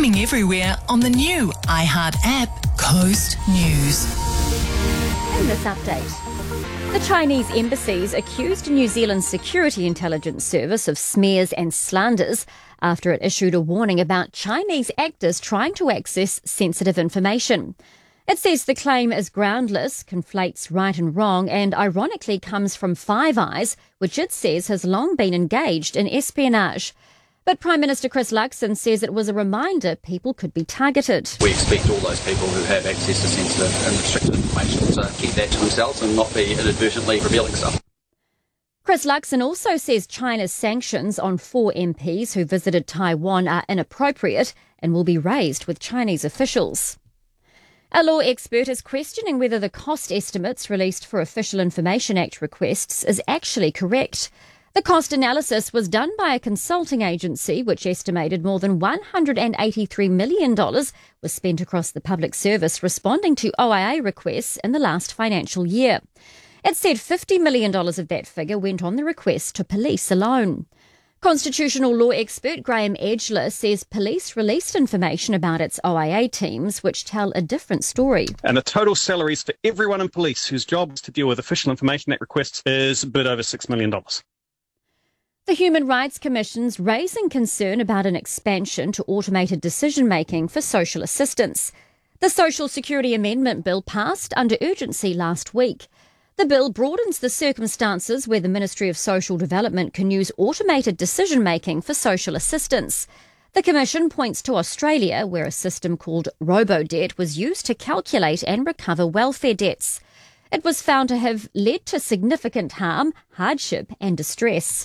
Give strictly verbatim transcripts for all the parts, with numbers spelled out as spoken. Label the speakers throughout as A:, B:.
A: Streaming everywhere on the new iHeart app, Coast News.
B: In this update, the Chinese embassy's accused New Zealand's security intelligence service of smears and slanders after it issued a warning about Chinese actors trying to access sensitive information. It says the claim is groundless, conflates right and wrong, and ironically comes from Five Eyes, which it says has long been engaged in espionage. But Prime Minister Chris Luxon says it was a reminder people could be targeted.
C: We expect all those people who have access to sensitive and restricted information to keep that to themselves and not be inadvertently revealing stuff.
B: Chris Luxon also says China's sanctions on four M Ps who visited Taiwan are inappropriate and will be raised with Chinese officials. A law expert is questioning whether the cost estimates released for Official Information Act requests is actually correct. The cost analysis was done by a consulting agency which estimated more than one hundred eighty-three million dollars was spent across the public service responding to O I A requests in the last financial year. It said fifty million dollars of that figure went on the request to police alone. Constitutional law expert Graham Edgler says police released information about its O I A teams which tell a different story.
D: And the total salaries for everyone in police whose job is to deal with Official Information Act requests is a bit over six million dollars.
B: The Human Rights Commission's raising concern about an expansion to automated decision-making for social assistance. The Social Security Amendment Bill passed under urgency last week. The bill broadens the circumstances where the Ministry of Social Development can use automated decision-making for social assistance. The Commission points to Australia, where a system called Robodebt was used to calculate and recover welfare debts. It was found to have led to significant harm, hardship and distress.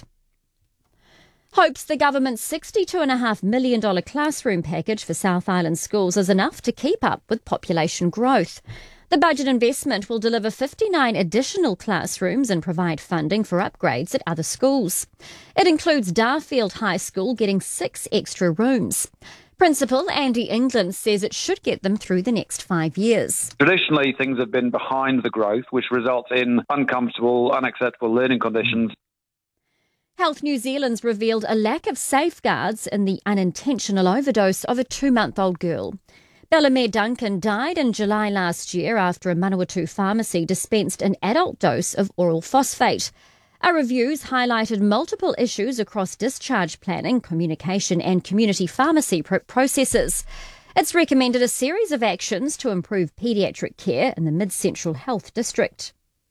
B: Hopes the government's sixty-two point five million dollars classroom package for South Island schools is enough to keep up with population growth. The budget investment will deliver fifty-nine additional classrooms and provide funding for upgrades at other schools. It includes Darfield High School getting six extra rooms. Principal Andy England says it should get them through the next five years.
E: Traditionally, things have been behind the growth, which results in uncomfortable, unacceptable learning conditions.
B: Health New Zealand's revealed a lack of safeguards in the unintentional overdose of a two-month-old girl. Bellamere Duncan died in July last year after a Manawatu pharmacy dispensed an adult dose of oral phosphate. Our reviews highlighted multiple issues across discharge planning, communication and community pharmacy pro- processes. It's recommended a series of actions to improve paediatric care in the Mid-Central Health District.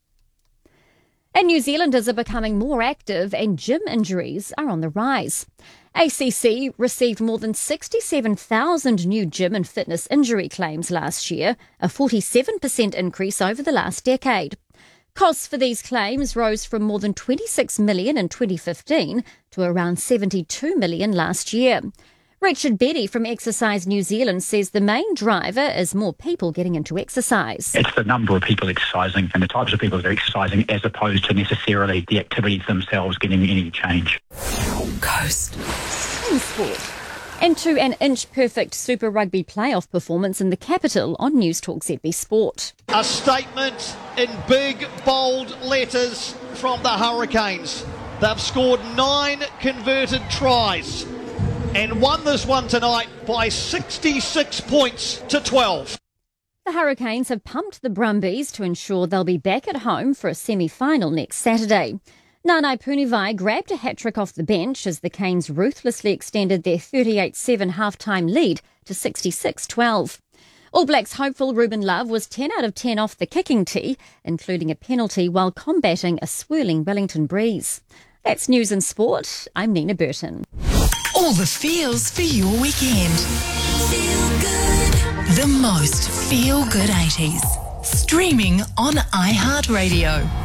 B: And New Zealanders are becoming more active and gym injuries are on the rise. A C C received more than sixty-seven thousand new gym and fitness injury claims last year, a forty-seven percent increase over the last decade. Costs for these claims rose from more than twenty-six million dollars in twenty fifteen to around seventy-two million dollars last year. Richard Beddy from Exercise New Zealand says the main driver is more people getting into exercise.
F: It's the number of people exercising and the types of people that are exercising as opposed to necessarily the activities themselves getting any change.
A: Coast.
B: In sport. Into an inch-perfect Super Rugby playoff performance in the capital on News Talk Z B Sport.
G: A statement in big, bold letters from the Hurricanes. They've scored nine converted tries and won this one tonight by sixty-six points to twelve.
B: The Hurricanes have pumped the Brumbies to ensure they'll be back at home for a semi-final next Saturday. Nanai Punivai grabbed a hat-trick off the bench as the Canes ruthlessly extended their thirty-eight seven half-time lead to sixty-six twelve. All Blacks hopeful Ruben Love was ten out of ten off the kicking tee, including a penalty while combating a swirling Wellington breeze. That's News and Sport. I'm Nina Burton.
A: All the feels for your weekend. Feel good. The most feel-good eighties. Streaming on iHeartRadio.